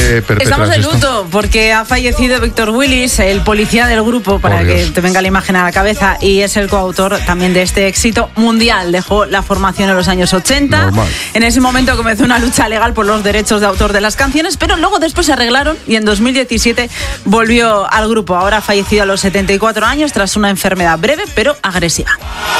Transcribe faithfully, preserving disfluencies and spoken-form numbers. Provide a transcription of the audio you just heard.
qué perpetras Estamos de esto? luto porque ha fallecido Víctor Willis, el policía del grupo, para que te venga la imagen a la cabeza, y es el coautor también de este éxito mundial. Dejó la formación en los años ochenta. Normal. En ese momento comenzó una lucha legal por los derechos de autor de las canciones, pero luego después se arreglaron y en dos mil diecisiete volvió al grupo. Ahora ha fallecido a los setenta y cuatro años tras una enfermedad breve pero agresiva.